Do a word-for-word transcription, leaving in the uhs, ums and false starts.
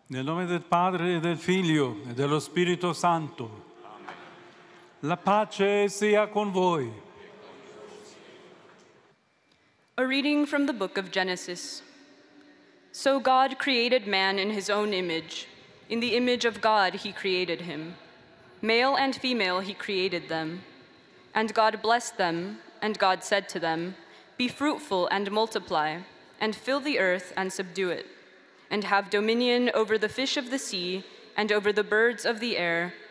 Nel nome del Padre, e del Figlio, e dello Spirito Santo. Amen. La pace sia con voi. A reading from the book of Genesis. So God created man in his own image. In the image of God he created him. Male and female he created them. And God blessed them, and God said to them, "Be fruitful and multiply, and fill the earth and subdue it, and have dominion over the fish of the sea, and over the birds of the air,